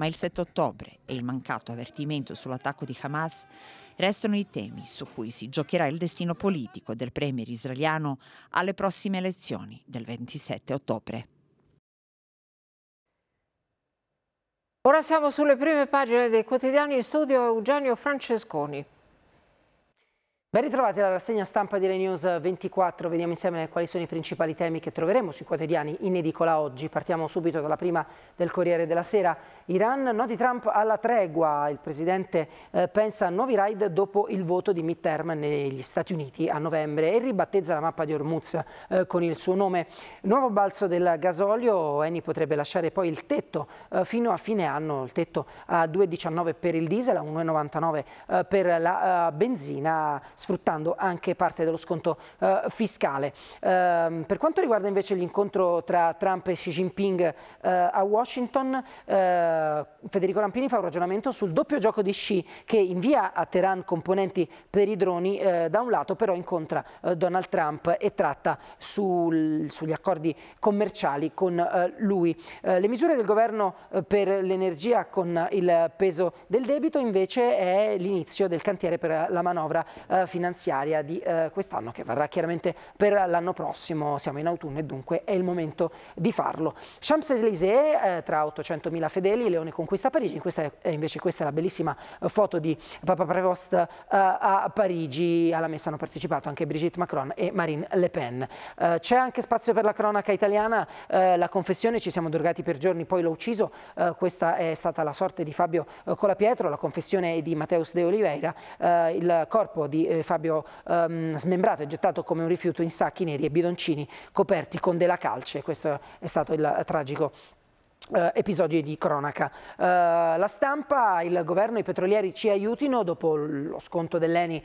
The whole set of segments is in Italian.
ma il 7 ottobre e il mancato avvertimento sull'attacco di Hamas restano i temi su cui si giocherà il destino politico del premier israeliano alle prossime elezioni del 27 ottobre. Ora siamo sulle prime pagine dei quotidiani, in studio Eugenio Francesconi. Ben ritrovati alla rassegna stampa di Rai News 24, vediamo insieme quali sono i principali temi che troveremo sui quotidiani in edicola oggi. Partiamo subito dalla prima del Corriere della Sera. Iran, no di Trump alla tregua, il presidente pensa a nuovi raid dopo il voto di midterm negli Stati Uniti a novembre e ribattezza la mappa di Hormuz con il suo nome. Nuovo balzo del gasolio, Eni potrebbe lasciare poi il tetto fino a fine anno, il tetto a 2,19 per il diesel, a 1,99 per la benzina, sfruttando anche parte dello sconto fiscale. Per quanto riguarda invece l'incontro tra Trump e Xi Jinping a Washington, Federico Rampini fa un ragionamento sul doppio gioco di Xi, che invia a Teheran componenti per i droni, da un lato però incontra Donald Trump e tratta sugli accordi commerciali con lui. Le misure del governo per l'energia con il peso del debito invece è l'inizio del cantiere per la manovra finanziaria di quest'anno, che varrà chiaramente per l'anno prossimo. Siamo in autunno e dunque è il momento di farlo. Champs-Élysées, tra 800.000 fedeli, Leone conquista Parigi. Questa è la bellissima foto di Papa Prevost a Parigi. Alla messa hanno partecipato anche Brigitte Macron e Marine Le Pen. C'è anche spazio per la cronaca italiana, la confessione, ci siamo drogati per giorni, poi l'ho ucciso. Questa è stata la sorte di Fabio Colapietro, la confessione di Mateus De Oliveira. Il corpo di Fabio smembrato e gettato come un rifiuto in sacchi neri e bidoncini coperti con della calce. Questo è stato il tragico episodio di cronaca. La Stampa, il governo e i petrolieri ci aiutino. Dopo lo sconto dell'Eni,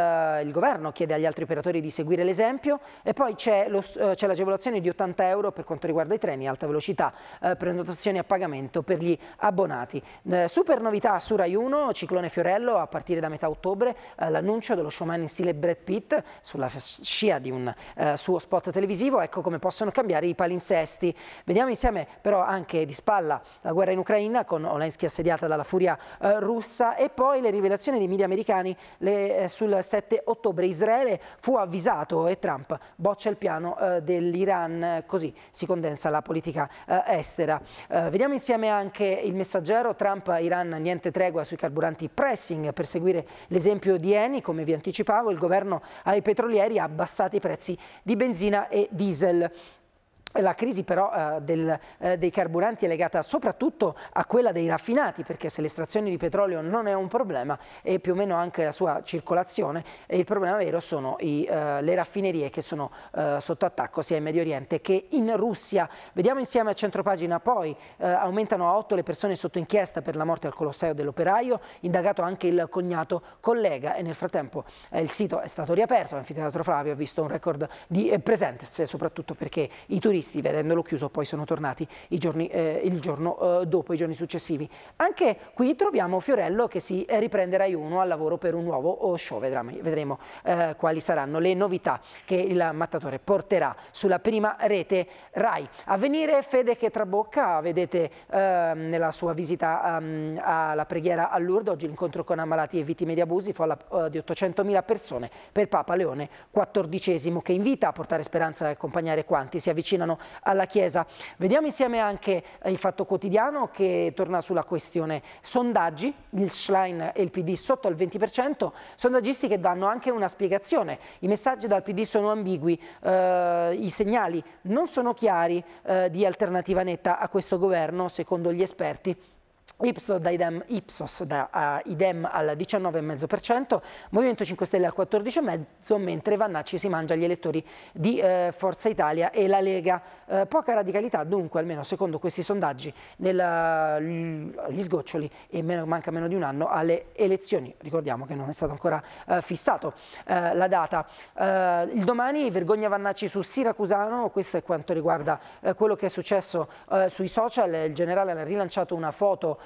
il governo chiede agli altri operatori di seguire l'esempio, e poi c'è l'agevolazione di 80 euro per quanto riguarda i treni alta velocità, prenotazioni a pagamento per gli abbonati. Super novità su Rai 1, Ciclone Fiorello, a partire da metà ottobre, l'annuncio dello showman in stile Brad Pitt sulla scia di un suo spot televisivo. Ecco come possono cambiare i palinsesti. Vediamo insieme però anche di spalla la guerra in Ucraina, con Zelensky assediata dalla furia russa, e poi le rivelazioni dei media americani sul 7 ottobre. Israele fu avvisato e Trump boccia il piano dell'Iran. Così si condensa la politica estera. Vediamo insieme anche il Messaggero. Trump, Iran, niente tregua sui carburanti, pressing per seguire l'esempio di Eni. Come vi anticipavo, il governo ai petrolieri ha abbassato i prezzi di benzina e diesel. La crisi però dei carburanti è legata soprattutto a quella dei raffinati, perché se l'estrazione di petrolio non è un problema, e più o meno anche la sua circolazione, il problema vero sono le raffinerie che sono sotto attacco sia in Medio Oriente che in Russia. Vediamo insieme a centropagina poi, aumentano a 8 le persone sotto inchiesta per la morte al Colosseo dell'operaio, indagato anche il cognato collega, e nel frattempo il sito è stato riaperto. L'anfiteatro Flavio ha visto un record di presenze, soprattutto perché i turisti, vedendolo chiuso, poi sono tornati il giorno dopo, i giorni successivi. Anche qui troviamo Fiorello che si riprende Rai 1 al lavoro per un nuovo show. Vedremo quali saranno le novità che il mattatore porterà sulla prima rete Rai. Avvenire, fede che trabocca, vedete nella sua visita alla preghiera a Lourdes. Oggi l'incontro con ammalati e vittime di abusi, folla di 800.000 persone per Papa Leone XIV, che invita a portare speranza e accompagnare quanti si avvicinano alla Chiesa. Vediamo insieme anche il Fatto Quotidiano, che torna sulla questione sondaggi, il Schlein e il PD sotto il 20%, sondaggisti che danno anche una spiegazione. I messaggi dal PD sono ambigui, i segnali non sono chiari di alternativa netta a questo governo, secondo gli esperti. Ipsos da Idem al 19,5%, Movimento 5 Stelle al 14,5%, mentre Vannacci si mangia gli elettori di Forza Italia e la Lega. Poca radicalità dunque, almeno secondo questi sondaggi, negli sgoccioli, e manca meno di un anno alle elezioni. Ricordiamo che non è stato ancora fissato la data. Il Domani, vergogna Vannacci su Siracusano. Questo è quanto riguarda quello che è successo sui social. Il generale ha rilanciato una foto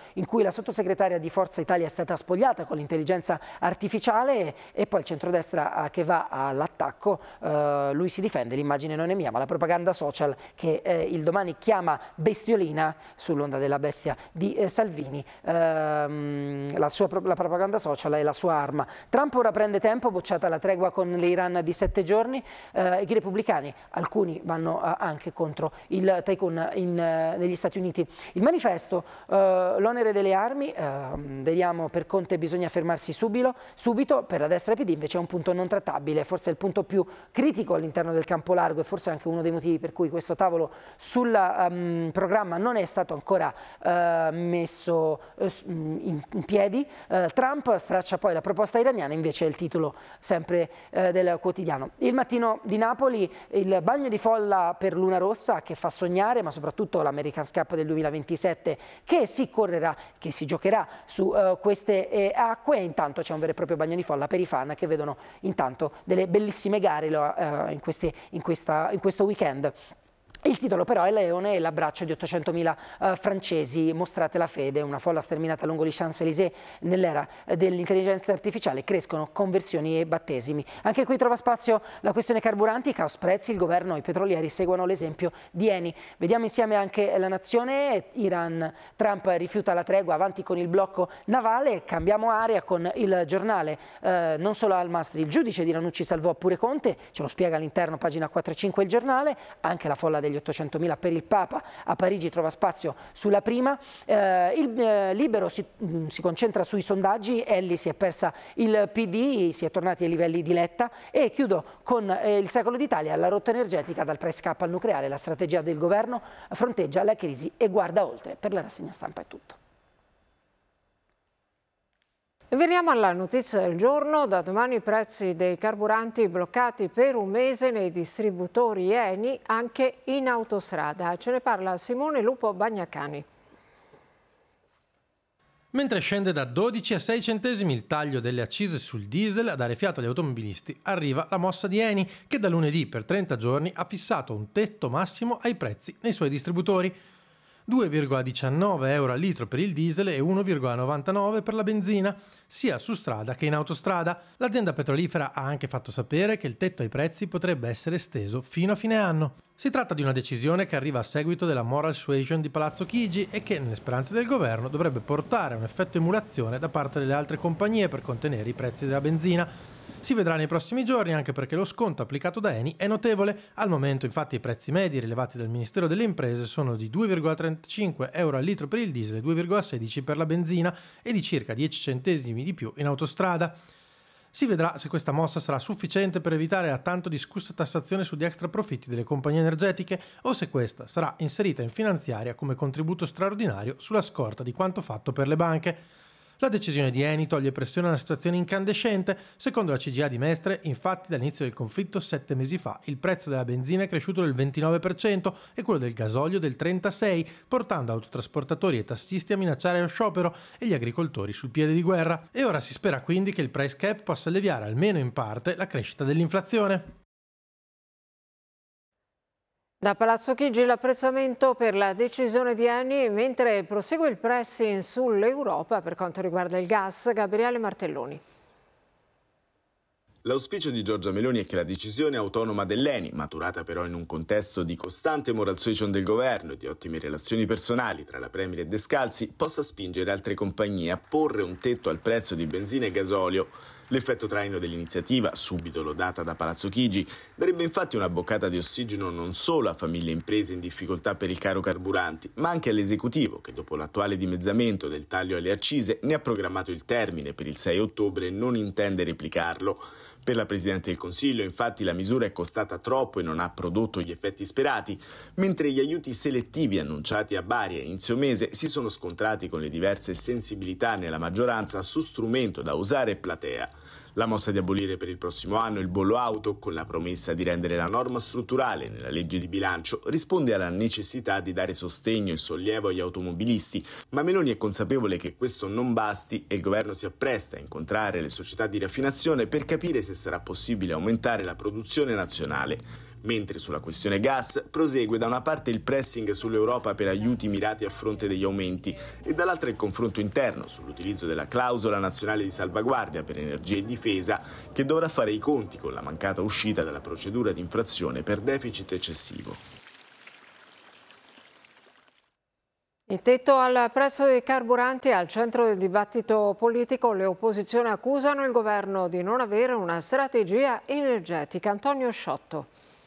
in cui la sottosegretaria di Forza Italia è stata spogliata con l'intelligenza artificiale e poi il centrodestra che va all'attacco, lui si difende, l'immagine non è mia ma la propaganda social che il Domani chiama bestiolina sull'onda della bestia di Salvini, la propaganda social è la sua arma. Trump ora prende tempo, bocciata la tregua con l'Iran di 7 giorni, i repubblicani, alcuni vanno anche contro il tycoon negli Stati Uniti. Il manifesto, l'onere delle armi, vediamo per Conte bisogna fermarsi subito, per la destra e PD invece è un punto non trattabile, forse è il punto più critico all'interno del campo largo e forse anche uno dei motivi per cui questo tavolo sul programma non è stato ancora messo in piedi. Trump straccia poi la proposta iraniana, invece è il titolo sempre del quotidiano. Il Mattino di Napoli, il bagno di folla per Luna Rossa che fa sognare, ma soprattutto l'America's Cup del 2027 che si correrà, che si giocherà su queste acque, e intanto c'è un vero e proprio bagno di folla per i fan che vedono intanto delle bellissime gare in questo weekend. Il titolo però è Leone e l'abbraccio di 800.000 francesi, mostrate la fede, una folla sterminata lungo gli Champs-Élysées nell'era dell'intelligenza artificiale, crescono conversioni e battesimi. Anche qui trova spazio la questione carburanti, caos prezzi, il governo e i petrolieri seguono l'esempio di Eni. Vediamo insieme anche La Nazione, Iran, Trump rifiuta la tregua, avanti con il blocco navale, cambiamo area con il Giornale, non solo Al-Masri, il giudice di Ranucci salvò pure Conte, ce lo spiega all'interno, pagina 4 e 5 il Giornale, anche la folla degli 800.000 per il Papa a Parigi trova spazio sulla prima. Il Libero si concentra sui sondaggi, Elli si è persa il PD, si è tornati ai livelli di Letta e chiudo con il Secolo d'Italia, la rotta energetica dal price cap al nucleare, la strategia del governo fronteggia la crisi e guarda oltre. Per la rassegna stampa è tutto. Veniamo alla notizia del giorno. Da domani i prezzi dei carburanti bloccati per un mese nei distributori Eni anche in autostrada. Ce ne parla Simone Lupo Bagnacani. Mentre scende da 12 a 6 centesimi il taglio delle accise sul diesel, a dare fiato agli automobilisti arriva la mossa di Eni che da lunedì per 30 giorni ha fissato un tetto massimo ai prezzi nei suoi distributori. 2,19 euro al litro per il diesel e 1,99 per la benzina, sia su strada che in autostrada. L'azienda petrolifera ha anche fatto sapere che il tetto ai prezzi potrebbe essere esteso fino a fine anno. Si tratta di una decisione che arriva a seguito della moral suasion di Palazzo Chigi e che, nelle speranze del governo, dovrebbe portare a un effetto emulazione da parte delle altre compagnie per contenere i prezzi della benzina. Si vedrà nei prossimi giorni anche perché lo sconto applicato da Eni è notevole. Al momento infatti i prezzi medi rilevati dal Ministero delle Imprese sono di 2,35 euro al litro per il diesel e 2,16 per la benzina e di circa 10 centesimi di più in autostrada. Si vedrà se questa mossa sarà sufficiente per evitare la tanto discussa tassazione sugli extra profitti delle compagnie energetiche o se questa sarà inserita in finanziaria come contributo straordinario sulla scorta di quanto fatto per le banche. La decisione di Eni toglie pressione a una situazione incandescente. Secondo la CGIA di Mestre, infatti, dall'inizio del conflitto 7 mesi fa, il prezzo della benzina è cresciuto del 29% e quello del gasolio del 36%, portando autotrasportatori e tassisti a minacciare lo sciopero e gli agricoltori sul piede di guerra. E ora si spera quindi che il price cap possa alleviare almeno in parte la crescita dell'inflazione. Da Palazzo Chigi l'apprezzamento per la decisione di Eni, mentre prosegue il pressing sull'Europa per quanto riguarda il gas. Gabriele Martelloni. L'auspicio di Giorgia Meloni è che la decisione autonoma dell'Eni, maturata però in un contesto di costante moral suasion del governo e di ottime relazioni personali tra la Premier e Descalzi, possa spingere altre compagnie a porre un tetto al prezzo di benzina e gasolio. L'effetto traino dell'iniziativa, subito lodata da Palazzo Chigi, darebbe infatti una boccata di ossigeno non solo a famiglie e imprese in difficoltà per il caro carburanti, ma anche all'esecutivo che dopo l'attuale dimezzamento del taglio alle accise ne ha programmato il termine per il 6 ottobre e non intende replicarlo. Per la Presidente del Consiglio, infatti, la misura è costata troppo e non ha prodotto gli effetti sperati, mentre gli aiuti selettivi annunciati a Bari a inizio mese si sono scontrati con le diverse sensibilità nella maggioranza su strumento da usare e platea. La mossa di abolire per il prossimo anno il bollo auto, con la promessa di rendere la norma strutturale nella legge di bilancio, risponde alla necessità di dare sostegno e sollievo agli automobilisti, ma Meloni è consapevole che questo non basti e il governo si appresta a incontrare le società di raffinazione per capire se sarà possibile aumentare la produzione nazionale. Mentre sulla questione gas prosegue da una parte il pressing sull'Europa per aiuti mirati a fronte degli aumenti e dall'altra il confronto interno sull'utilizzo della clausola nazionale di salvaguardia per energia e difesa, che dovrà fare i conti con la mancata uscita dalla procedura di infrazione per deficit eccessivo. Il tetto al prezzo dei carburanti è al centro del dibattito politico. Le opposizioni accusano il governo di non avere una strategia energetica. Antonio Sciotto.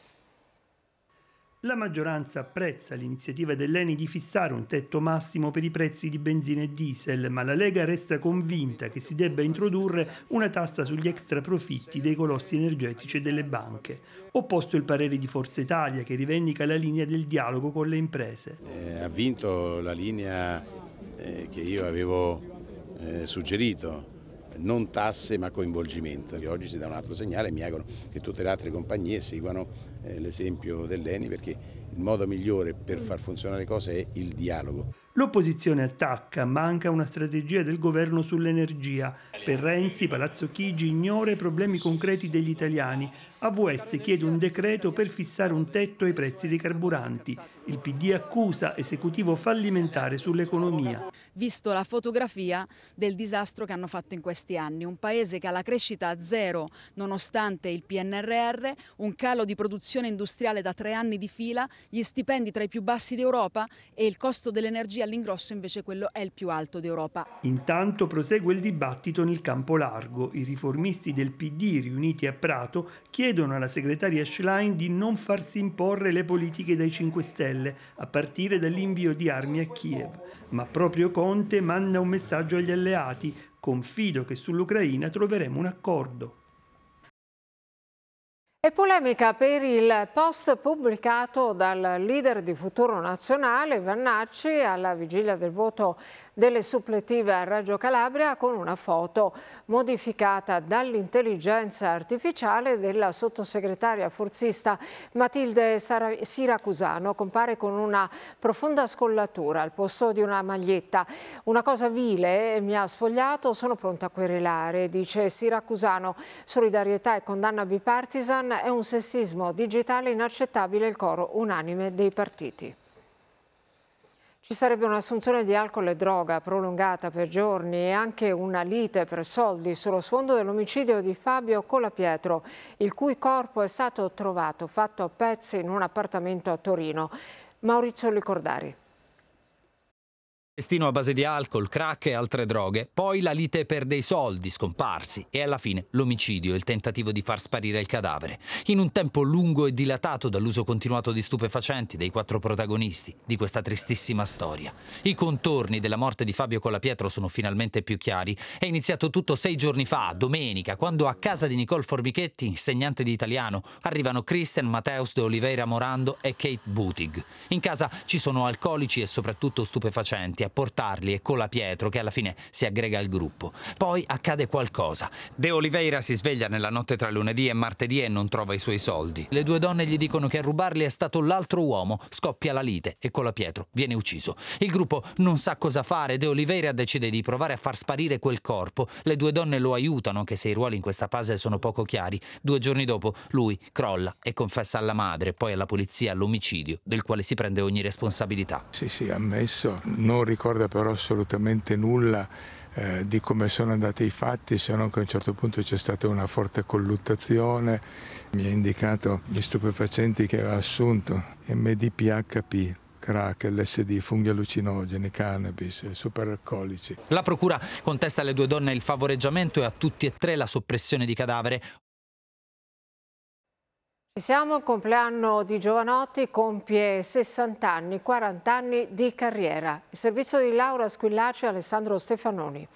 La maggioranza apprezza l'iniziativa dell'ENI di fissare un tetto massimo per i prezzi di benzina e diesel, ma la Lega resta convinta che si debba introdurre una tassa sugli extra profitti dei colossi energetici e delle banche. Opposto il parere di Forza Italia, che rivendica la linea del dialogo con le imprese. Ha vinto la linea che io avevo suggerito, non tasse ma coinvolgimento, che oggi si dà un altro segnale e mi auguro che tutte le altre compagnie seguano l'esempio dell'ENI, perché il modo migliore per far funzionare le cose è il dialogo. L'opposizione attacca, manca una strategia del governo sull'energia. Per Renzi, Palazzo Chigi ignora i problemi concreti degli italiani. AVS chiede un decreto per fissare un tetto ai prezzi dei carburanti. Il PD accusa esecutivo fallimentare sull'economia. Visto la fotografia del disastro che hanno fatto in questi anni, un paese che ha la crescita a zero nonostante il PNRR, un calo di produzione industriale da 3 anni di fila, gli stipendi tra i più bassi d'Europa e il costo dell'energia all'ingrosso invece quello è il più alto d'Europa. Intanto prosegue il dibattito nel campo largo. I riformisti del PD riuniti a Prato chiedono alla segretaria Schlein di non farsi imporre le politiche dai 5 Stelle, a partire dall'invio di armi a Kiev. Ma proprio Conte manda un messaggio agli alleati: confido che sull'Ucraina troveremo un accordo. E polemica per il post pubblicato dal leader di Futuro Nazionale, Vannacci, alla vigilia del voto delle suppletive a Reggio Calabria, con una foto modificata dall'intelligenza artificiale della sottosegretaria forzista Matilde Siracusano. Compare con una profonda scollatura al posto di una maglietta. Una cosa vile, mi ha sfogliato, sono pronta a querelare, dice Siracusano. Solidarietà e condanna bipartisan, è un sessismo digitale inaccettabile, il coro unanime dei partiti. Ci sarebbe un'assunzione di alcol e droga prolungata per giorni e anche una lite per soldi sullo sfondo dell'omicidio di Fabio Colapietro, il cui corpo è stato trovato fatto a pezzi in un appartamento a Torino. Maurizio Licordari. Destino a base di alcol, crack e altre droghe, poi la lite per dei soldi scomparsi e alla fine l'omicidio e il tentativo di far sparire il cadavere. In un tempo lungo e dilatato dall'uso continuato di stupefacenti dei 4 protagonisti di questa tristissima storia. I contorni della morte di Fabio Colapietro sono finalmente più chiari. È iniziato tutto 6 giorni fa, domenica, quando a casa di Nicole Formichetti, insegnante di italiano, arrivano Christian Mateus de Oliveira Morando e Kate Butig. In casa ci sono alcolici e soprattutto stupefacenti. A portarli è Colapietro, che alla fine si aggrega al gruppo. Poi accade qualcosa. De Oliveira si sveglia nella notte tra lunedì e martedì e non trova i suoi soldi. Le 2 donne gli dicono che a rubarli è stato l'altro uomo. Scoppia la lite e Colapietro viene ucciso. Il gruppo non sa cosa fare. De Oliveira decide di provare a far sparire quel corpo. Le 2 donne lo aiutano, anche se i ruoli in questa fase sono poco chiari. 2 giorni dopo lui crolla e confessa alla madre e poi alla polizia l'omicidio, del quale si prende ogni responsabilità. Sì, ammesso. Non ricorda però assolutamente nulla di come sono andati i fatti, se non che a un certo punto c'è stata una forte colluttazione. Mi ha indicato gli stupefacenti che aveva assunto: MDPHP, crack, LSD, funghi allucinogeni, cannabis, superalcolici. La procura contesta alle 2 donne il favoreggiamento e a tutti e 3 la soppressione di cadavere. Ci siamo, il compleanno di Giovanotti, compie 60 anni, 40 anni di carriera. Il servizio di Laura Squillaci e Alessandro Stefanoni.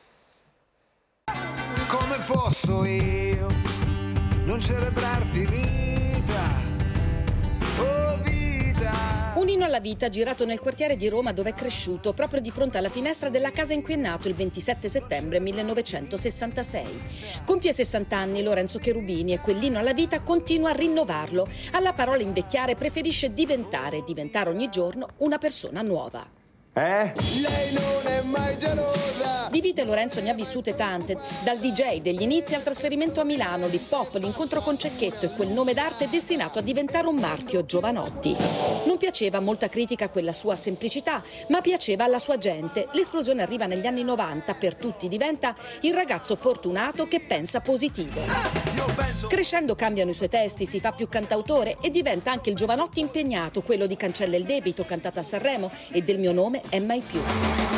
Come posso io non celebrarti vita, oh vita? Un inno alla vita girato nel quartiere di Roma dove è cresciuto, proprio di fronte alla finestra della casa in cui è nato il 27 settembre 1966. Compie 60 anni Lorenzo Cherubini e quell'inno alla vita continua a rinnovarlo. Alla parola invecchiare preferisce diventare ogni giorno una persona nuova. Lei non è mai gelosa. vite Lorenzo ne ha vissute tante, dal DJ degli inizi al trasferimento a Milano, l'hip hop, l'incontro con Cecchetto e quel nome d'arte destinato a diventare un marchio, Giovanotti. Non piaceva a molta critica quella sua semplicità, ma piaceva alla sua gente. L'esplosione arriva negli anni 90, per tutti diventa il ragazzo fortunato che pensa positivo. Crescendo cambiano i suoi testi, si fa più cantautore e diventa anche il Giovanotti impegnato, quello di Cancella il debito, cantata a Sanremo, e Del mio nome è mai più.